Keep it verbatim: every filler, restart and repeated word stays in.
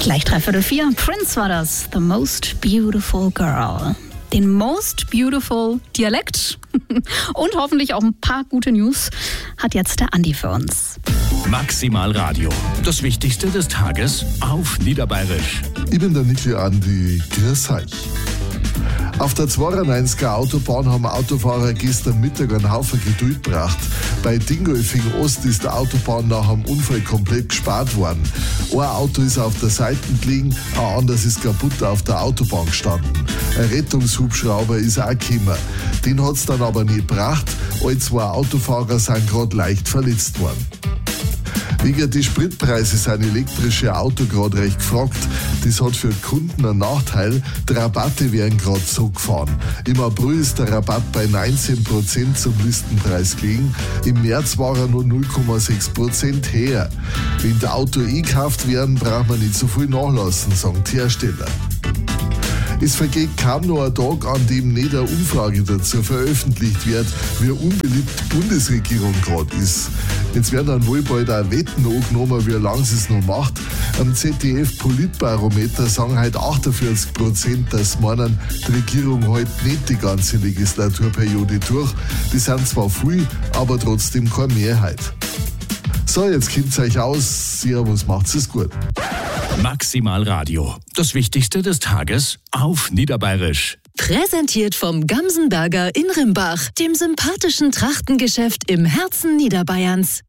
Gleich dreiviertel vier. Prince war das. The Most Beautiful Girl. Den Most Beautiful Dialekt und hoffentlich auch ein paar gute News hat jetzt der Andi für uns. Maximal Radio. Das Wichtigste des Tages auf Niederbayerisch. Ich bin der Niki Andi. Grüß euch. Auf der zweiundneunziger Autobahn haben Autofahrer gestern Mittag einen Haufen Geduld gebracht. Bei Dingolfing Ost ist der Autobahn nach einem Unfall komplett gesperrt worden. Ein Auto ist auf der Seite gelegen, ein anderes ist kaputt auf der Autobahn gestanden. Ein Rettungshubschrauber ist auch gekommen. Den hat es dann aber nicht gebracht. Alle zwei Autofahrer sind gerade leicht verletzt worden. Wegen die Spritpreise sind elektrische Autos gerade recht gefragt. Das hat für die Kunden einen Nachteil. Die Rabatte werden gerade zurückgefahren. Im April ist der Rabatt bei neunzehn Prozent zum Listenpreis gelegen. Im März war er nur null Komma sechs Prozent höher. Wenn die Auto gekauft werden, braucht man nicht so viel nachlassen, sagen die Hersteller. Es vergeht kaum noch ein Tag, an dem nicht eine Umfrage dazu veröffentlicht wird, wie unbeliebt die Bundesregierung gerade ist. Jetzt werden dann wohl bald auch Wetten angenommen, wie lange sie es noch macht. Am Z D F-Politbarometer sagen heute achtundvierzig Prozent, dass meinen, die Regierung hält nicht die ganze Legislaturperiode durch. Die sind zwar viel, aber trotzdem keine Mehrheit. So, jetzt kennt's euch aus. Servus, macht's es gut. Maximal Radio. Das Wichtigste des Tages auf Niederbayerisch. Präsentiert vom Gamsenberger in Rimbach, dem sympathischen Trachtengeschäft im Herzen Niederbayerns.